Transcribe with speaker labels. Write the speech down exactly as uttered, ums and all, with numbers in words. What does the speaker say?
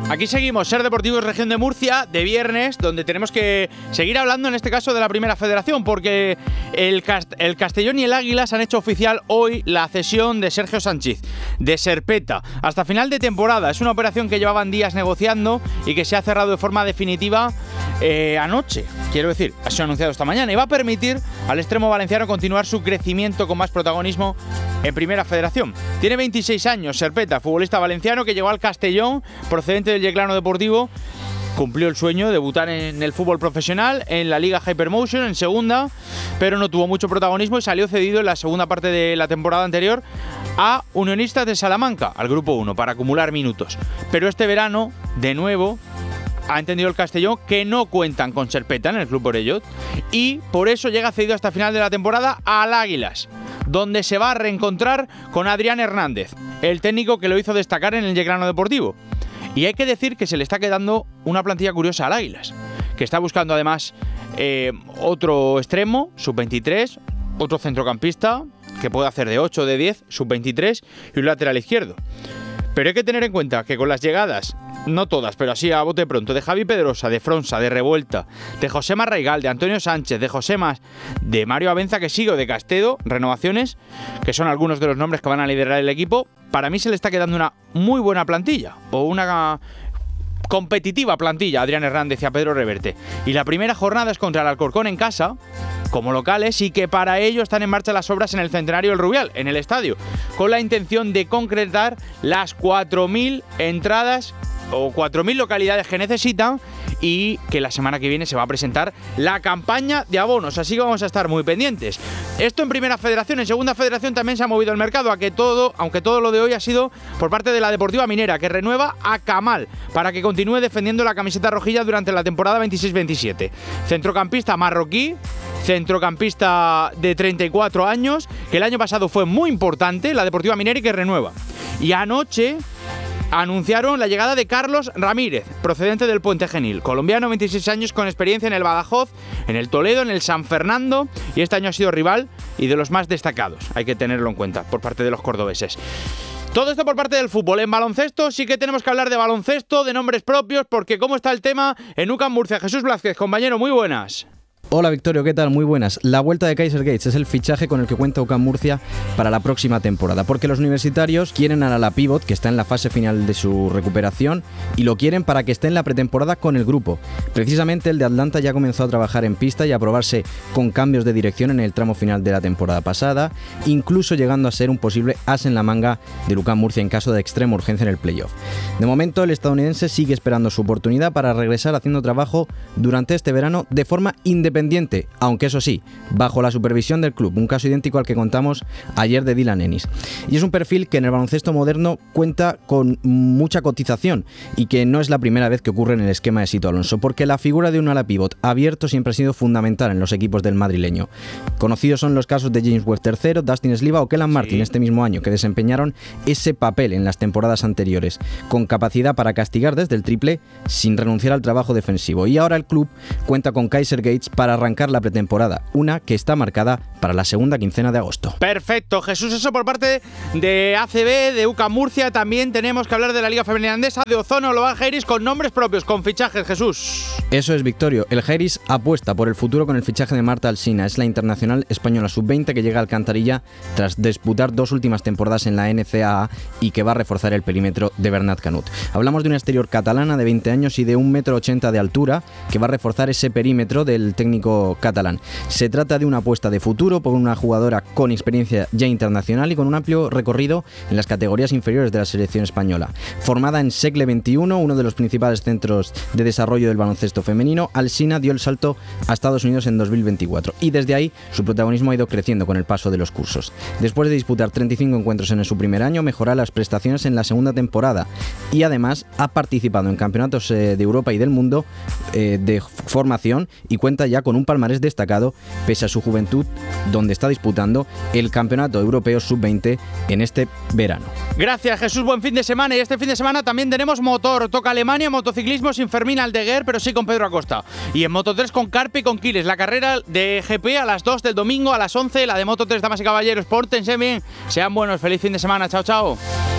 Speaker 1: Aquí seguimos, Ser Deportivos Región de Murcia, de viernes, donde tenemos que seguir hablando en este caso de la Primera Federación, porque el, Cast- el Castellón y el Águilas han hecho oficial hoy la cesión de Sergio Sánchez, de Serpeta, hasta final de temporada. Es una operación que llevaban días negociando y que se ha cerrado de forma definitiva eh, anoche. Quiero decir, ha sido anunciado esta mañana y va a permitir al extremo valenciano continuar su crecimiento con más protagonismo en Primera Federación. Tiene veintiséis años, Serpeta, futbolista valenciano que llegó al Castellón procedente del Yeclano Deportivo. Cumplió el sueño de debutar en el fútbol profesional en la Liga Hypermotion, en segunda, pero no tuvo mucho protagonismo y salió cedido en la segunda parte de la temporada anterior a Unionistas de Salamanca, al Grupo uno, para acumular minutos. Pero este verano, de nuevo, ha entendido el Castellón que no cuentan con Serpeta en el Club Orellot y por eso llega cedido hasta final de la temporada al Águilas, donde se va a reencontrar con Adrián Hernández, el técnico que lo hizo destacar en el Yeclano Deportivo. Y hay que decir que se le está quedando una plantilla curiosa al Águilas, que está buscando además eh, otro extremo, sub veintitrés, otro centrocampista, que puede hacer de ocho o de diez, sub veintitrés, y un lateral izquierdo. Pero hay que tener en cuenta que con las llegadas, no todas, pero así a bote pronto, de Javi Pedrosa, de Fronsa, de Revuelta, de Josema Raigal, de Antonio Sánchez, de Josemas, de Mario Abenza, que sigue, o de Castedo, renovaciones, que son algunos de los nombres que van a liderar el equipo, para mí se le está quedando una muy buena plantilla, o una competitiva plantilla a Adrián Hernández y a Pedro Reverte. Y la primera jornada es contra el Alcorcón en casa, como locales, y que para ello están en marcha las obras en el Centenario del Rubial, en el estadio, con la intención de concretar las cuatro mil entradas o cuatro mil localidades que necesitan, y que la semana que viene se va a presentar la campaña de abonos, así que vamos a estar muy pendientes. Esto en Primera Federación. En Segunda Federación también se ha movido el mercado, a que todo, aunque todo lo de hoy ha sido por parte de la Deportiva Minera, que renueva a Kamal para que continúe defendiendo la camiseta rojilla durante la temporada veintiséis veintisiete. Centrocampista marroquí, centrocampista de treinta y cuatro años, que el año pasado fue muy importante, la Deportiva Minera, y que renueva. Y anoche anunciaron la llegada de Carlos Ramírez, procedente del Puente Genil, colombiano, veintiséis años, con experiencia en el Badajoz, en el Toledo, en el San Fernando, y este año ha sido rival y de los más destacados, hay que tenerlo en cuenta, por parte de los cordobeses. Todo esto por parte del fútbol. En baloncesto sí que tenemos que hablar de baloncesto, de nombres propios, porque ¿cómo está el tema en U C A M Murcia? Jesús Blázquez, compañero, muy buenas.
Speaker 2: Hola Victorio, ¿qué tal? Muy buenas. La vuelta de Kaiser Gates es el fichaje con el que cuenta U C A M Murcia para la próxima temporada, porque los universitarios quieren a la pívot, que está en la fase final de su recuperación, y lo quieren para que esté en la pretemporada con el grupo. Precisamente el de Atlanta ya comenzó a trabajar en pista y a probarse con cambios de dirección en el tramo final de la temporada pasada, incluso llegando a ser un posible as en la manga del U C A M Murcia en caso de extrema urgencia en el playoff. De momento el estadounidense sigue esperando su oportunidad para regresar haciendo trabajo durante este verano de forma independiente, aunque eso sí, bajo la supervisión del club, un caso idéntico al que contamos ayer de Dylan Ennis. Y es un perfil que en el baloncesto moderno cuenta con mucha cotización y que no es la primera vez que ocurre en el esquema de Sito Alonso, porque la figura de un ala pívot abierto siempre ha sido fundamental en los equipos del madrileño. Conocidos son los casos de James Webb tercero, Dustin Sliva o Kellan Martin, sí, este mismo año, que desempeñaron ese papel en las temporadas anteriores, con capacidad para castigar desde el triple sin renunciar al trabajo defensivo. Y ahora el club cuenta con Kaiser Gates para arrancar la pretemporada, una que está marcada para la segunda quincena de agosto.
Speaker 1: Perfecto, Jesús, eso por parte de A C B, de U C A M Murcia. También tenemos que hablar de la Liga Femenina Andesa, de Ozono, Loan Jairis, con nombres propios, con fichajes, Jesús.
Speaker 2: Eso es, Victorio. El Jairis apuesta por el futuro con el fichaje de Marta Alsina. Es la internacional española sub veinte que llega al Alcantarilla tras disputar dos últimas temporadas en la N C A A y que va a reforzar el perímetro de Bernat Canut. Hablamos de una exterior catalana de veinte años y de un metro ochenta de altura que va a reforzar ese perímetro del técnico catalán. Se trata de una apuesta de futuro por una jugadora con experiencia ya internacional y con un amplio recorrido en las categorías inferiores de la selección española. Formada en Segle veintiuno, uno de los principales centros de desarrollo del baloncesto femenino, Alsina dio el salto a Estados Unidos en dos mil veinticuatro y desde ahí su protagonismo ha ido creciendo con el paso de los cursos. Después de disputar treinta y cinco encuentros en su primer año, mejora las prestaciones en la segunda temporada y además ha participado en campeonatos eh, de Europa y del mundo eh, de formación y cuenta ya con un palmarés destacado pese a su juventud, donde está disputando el Campeonato Europeo sub veinte en este verano.
Speaker 1: Gracias, Jesús, buen fin de semana. Y este fin de semana también tenemos motor. Toca Alemania, motociclismo sin Fermín Aldeguer, pero sí con Pedro Acosta. Y en Moto tres con Carpe y con Quiles. La carrera de G P a las dos del domingo, a las once, la de Moto tres, damas y caballeros. Pórtense bien, sean buenos, feliz fin de semana. Chao, chao.